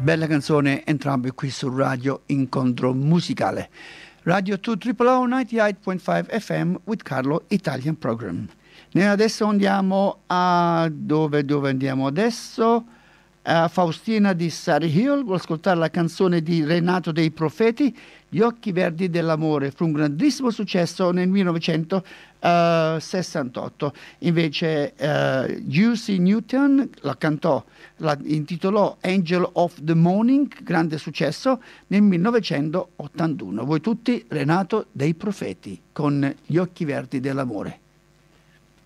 Bella canzone, entrambi qui su Radio Incontro Musicale. Radio 2 98.5 FM with Carlo Italian Program. Noi adesso andiamo a dove andiamo adesso? A Faustina di Surrey Hill, vuol ascoltare la canzone di Renato dei Profeti, Gli occhi verdi dell'amore. Fu un grandissimo successo nel 1968. Invece Juicy Newton la cantò, la intitolò Angel of the Morning, grande successo, nel 1981. Voi tutti Renato dei Profeti con Gli occhi verdi dell'amore.